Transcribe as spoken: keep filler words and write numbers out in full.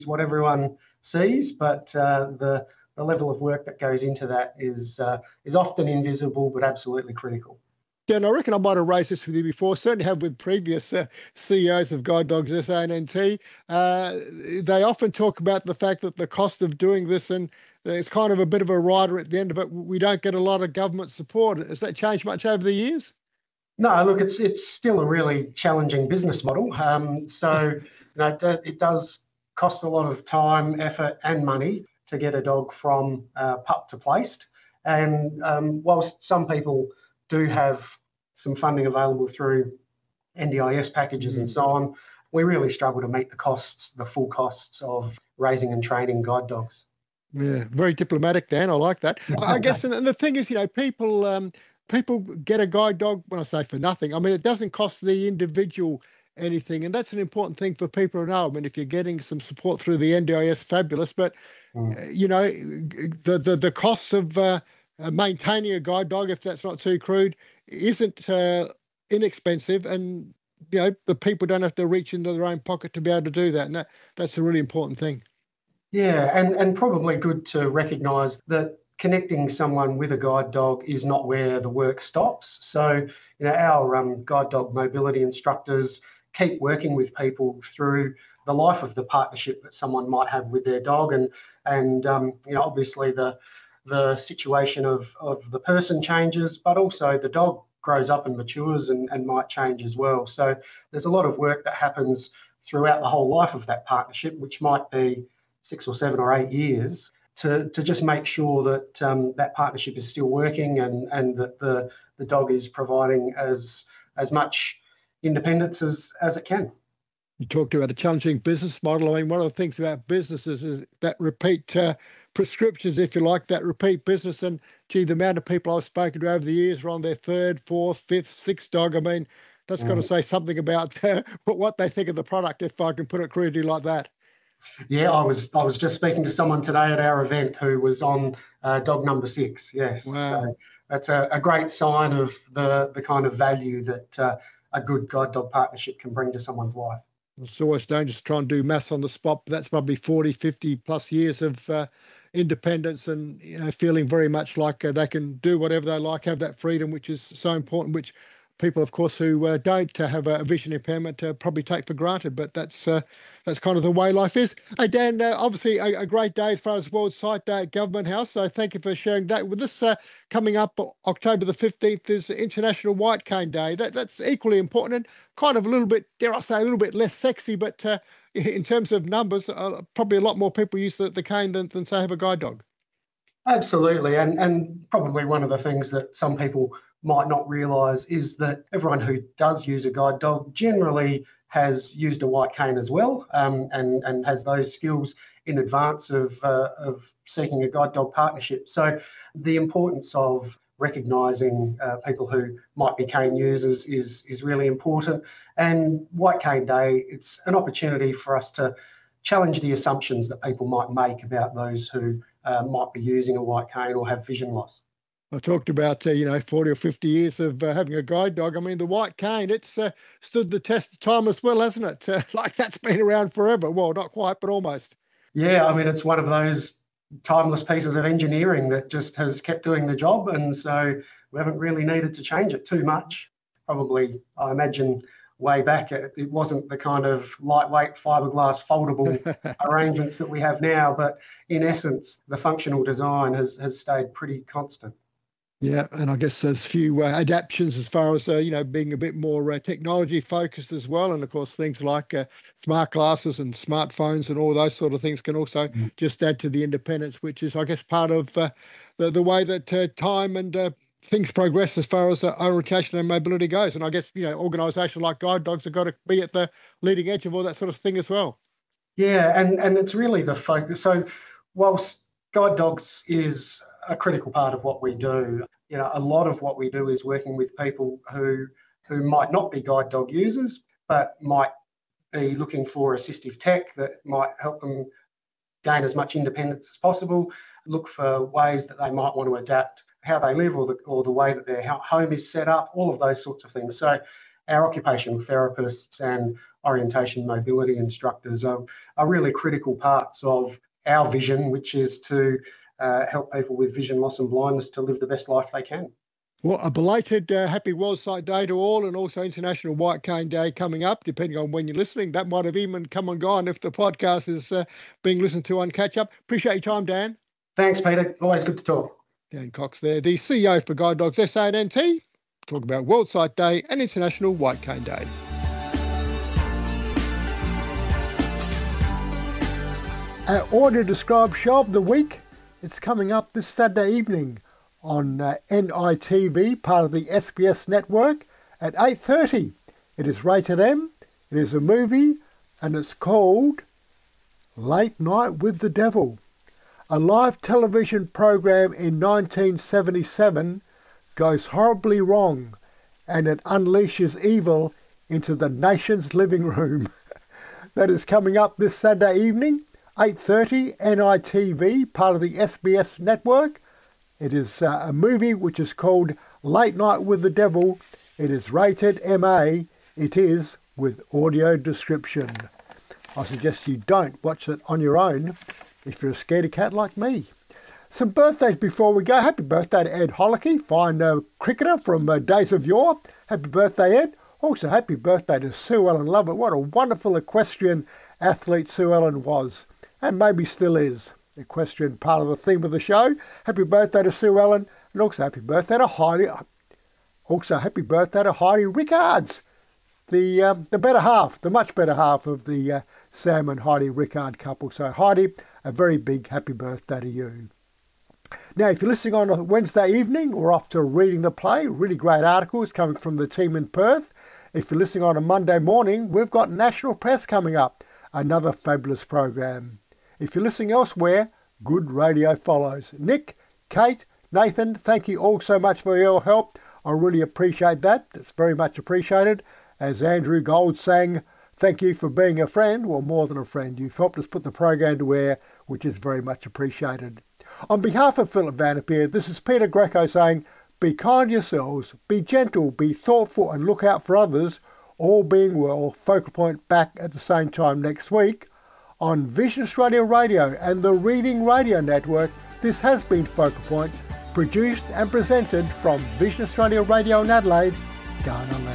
what everyone sees, but uh, the the level of work that goes into that is uh, is often invisible, but absolutely critical. Yeah, and I reckon I might have raised this with you before, certainly have with previous uh, C E Os of Guide Dogs S A and N T. Uh, they often talk about the fact that the cost of doing this, and it's kind of a bit of a rider at the end of it, we don't get a lot of government support. Has that changed much over the years? No, look, it's it's still a really challenging business model. Um, so, you know, it, do, it does cost a lot of time, effort, and money to get a dog from uh, pup to placed. And um, whilst some people do have some funding available through N D I S packages mm. and so on, we really struggle to meet the costs, the full costs of raising and training guide dogs. Yeah, very diplomatic, Dan. I like that. I guess, and the thing is, you know, people um, people get a guide dog, when I say for nothing, I mean, it doesn't cost the individual anything. And that's an important thing for people to know. I mean, if you're getting some support through the N D I S, fabulous. But, mm. you know, the, the, the costs of uh, maintaining a guide dog, if that's not too crude, isn't uh, inexpensive. And, you know, the people don't have to reach into their own pocket to be able to do that. And that, that's a really important thing. Yeah, and, and probably good to recognise that connecting someone with a guide dog is not where the work stops. So, you know, our um, guide dog mobility instructors keep working with people through the life of the partnership that someone might have with their dog, and and um, you know, obviously the the situation of of the person changes, but also the dog grows up and matures and, and might change as well. So there's a lot of work that happens throughout the whole life of that partnership, which might be six or seven or eight years, to, to just make sure that um, that partnership is still working and, and that the, the dog is providing as as much independence as, as it can. You talked about a challenging business model. I mean, one of the things about businesses is that repeat uh, prescriptions, if you like, that repeat business. And gee, the amount of people I've spoken to over the years are on their third, fourth, fifth, sixth dog. I mean, that's mm. got to say something about uh, what they think of the product, if I can put it crudely like that. Yeah, I was I was just speaking to someone today at our event who was on uh, dog number six. Yes, wow. So that's a, a great sign of the the kind of value that uh, a good guide dog partnership can bring to someone's life. It's always dangerous to try and do maths on the spot, but that's probably forty, fifty plus years of uh, independence and, you know, feeling very much like uh, they can do whatever they like, have that freedom, which is so important, which people, of course, who uh, don't uh, have a vision impairment uh, probably take for granted, but that's uh, that's kind of the way life is. Hey, Dan, uh, obviously a, a great day as far as World Sight Day at Government House, so thank you for sharing that with us. Uh, coming up October the fifteenth is International White Cane Day. That, that's equally important and kind of a little bit, dare I say, a little bit less sexy, but uh, in terms of numbers, uh, probably a lot more people use the, the cane than, than, say, have a guide dog. Absolutely, and, and probably one of the things that some people might not realise is that everyone who does use a guide dog generally has used a white cane as well, um, and, and has those skills in advance of, uh, of seeking a guide dog partnership. So the importance of recognising uh, people who might be cane users is, is really important. And White Cane Day, it's an opportunity for us to challenge the assumptions that people might make about those who uh, might be using a white cane or have vision loss. I talked about, uh, you know, forty or fifty years of uh, having a guide dog. I mean, the white cane, it's uh, stood the test of time as well, hasn't it? Uh, like that's been around forever. Well, not quite, but almost. Yeah, I mean, it's one of those timeless pieces of engineering that just has kept doing the job. And so we haven't really needed to change it too much. Probably, I imagine, way back, it, it wasn't the kind of lightweight fiberglass foldable arrangements that we have now. But in essence, the functional design has, has stayed pretty constant. Yeah, and I guess there's few uh, adaptations as far as, uh, you know, being a bit more uh, technology focused as well. And of course, things like uh, smart glasses and smartphones and all those sort of things can also mm. just add to the independence, which is, I guess, part of uh, the, the way that uh, time and uh, things progress as far as uh, orientation and mobility goes. And I guess, you know, organisations like Guide Dogs have got to be at the leading edge of all that sort of thing as well. Yeah, and, and it's really the focus. So whilst Guide Dogs is a critical part of what we do, you know, a lot of what we do is working with people who who might not be guide dog users, but might be looking for assistive tech that might help them gain as much independence as possible, look for ways that they might want to adapt how they live or the or the way that their home is set up, all of those sorts of things. So our occupational therapists and orientation mobility instructors are, are really critical parts of our vision, which is to uh, help people with vision loss and blindness to live the best life they can. Well, a belated uh, happy World Sight Day to all, and also International White Cane Day coming up, depending on when you're listening. That might have even come and gone if the podcast is uh, being listened to on Catch Up. Appreciate your time, Dan. Thanks, Peter. Always good to talk. Dan Cox there, the C E O for Guide Dogs S A and N T, talk about World Sight Day and International White Cane Day. Our audio-described show of the week, it's coming up this Saturday evening on uh, N I T V, part of the S B S network, at eight thirty. It is rated M, it is a movie, and it's called Late Night with the Devil. A live television program in nineteen seventy-seven goes horribly wrong, and it unleashes evil into the nation's living room. That is coming up this Saturday evening, eight thirty, N I T V, part of the S B S network. It is uh, a movie which is called Late Night with the Devil. It is rated M A. It is with audio description. I suggest you don't watch it on your own if you're a scaredy cat like me. Some birthdays before we go. Happy birthday to Ed Holicky, fine uh, cricketer from uh, days of yore. Happy birthday, Ed. Also, happy birthday to Sue Ellen Lovett. What a wonderful equestrian athlete Sue Ellen was, and maybe still is. Equestrian part of the theme of the show. Happy birthday to Sue Ellen, and also happy birthday to Heidi. Also, happy birthday to Heidi Rickards, the um, the better half, the much better half of the uh, Sam and Heidi Rickard couple. So, Heidi, a very big happy birthday to you. Now, if you're listening on a Wednesday evening, we're off to Reading the Play. Really great articles coming from the team in Perth. If you're listening on a Monday morning, we've got National Press coming up. Another fabulous program. If you're listening elsewhere, good radio follows. Nick, Kate, Nathan, thank you all so much for your help. I really appreciate that. It's very much appreciated. As Andrew Gold sang, thank you for being a friend, well, more than a friend. You've helped us put the program to air, which is very much appreciated. On behalf of Philip Vanderpeer, this is Peter Greco saying, be kind to yourselves, be gentle, be thoughtful, and look out for others. All being well, Focal Point back at the same time next week. On Vision Australia Radio and the Reading Radio Network, this has been Focal Point, produced and presented from Vision Australia Radio in Adelaide, Ghana Land.